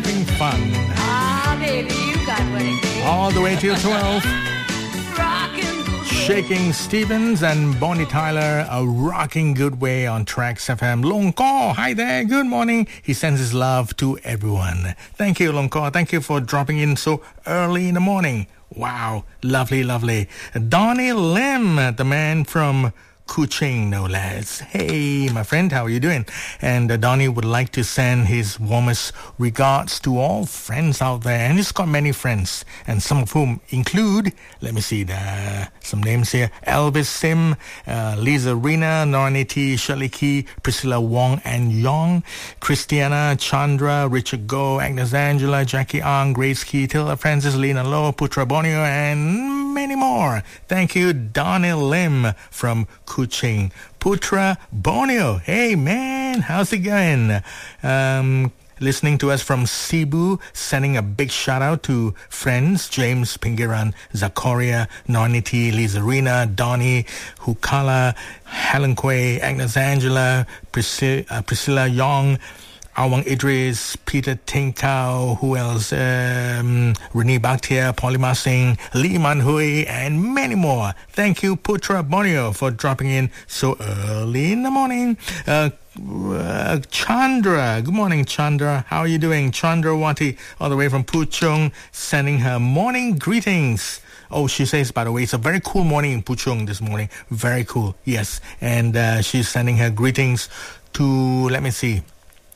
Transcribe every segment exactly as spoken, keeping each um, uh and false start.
having fun. Ah, baby, you got what it takes. All the way till twelve. Rockin' good Shaking Stevens and Bonnie Tyler, a rocking good way on Tracks F M. Long Ko, hi there, good morning. He sends his love to everyone. Thank you, Long Ko. Thank you for dropping in so early in the morning. Wow, lovely, lovely. Donnie Lim, the man from Kuching, no less. Hey, my friend, how are you doing? And uh, Donnie would like to send his warmest regards to all friends out there. And he's got many friends, and some of whom include, let me see, the, some names here. Elvis Sim, uh, Lisa Rina, Norani T, Shirley Key, Priscilla Wong and Yong, Christiana, Chandra, Richard Go, Agnes Angela, Jackie Ang, Grace Key, Tilda Francis, Lena Lowe, Putra Bonio, and many more. Thank you, Donnie Lim from Kuching. Putra Bonio, hey man, how's it going? Um, listening to us from Cebu, sending a big shout out to friends James Pingiran, Zakaria, Norniti, Lizarina, Donnie, Hukala, Helen Quay, Agnes Angela, Priscilla, uh, Priscilla Yong, Awang Idris, Peter Tinkau, who else? Um, Renee Bakhtia, Polima Singh, Lee Man Hui, and many more. Thank you, Putra Bonio, for dropping in so early in the morning. Uh, uh, Chandra, good morning, Chandra. How are you doing? Chandra Wati, all the way from Puchong, sending her morning greetings. Oh, she says, by the way, it's a very cool morning in Puchong this morning. Very cool, yes. And uh, she's sending her greetings to, let me see,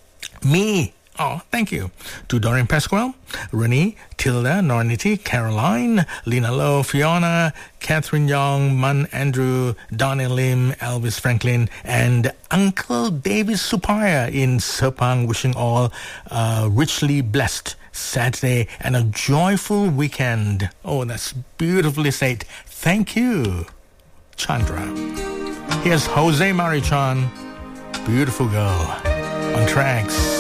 me. Oh, thank you. To Doreen Pasquale, Renee, Tilda, Norniti, Caroline, Lena Lowe, Fiona, Catherine Young, Mun Andrew, Donnie Lim, Elvis Franklin, and Uncle David Supaya in Sepang, wishing all a richly blessed Saturday and a joyful weekend. Oh, that's beautifully said. Thank you, Chandra. Here's Jose Marichan, Beautiful Girl, on Tracks.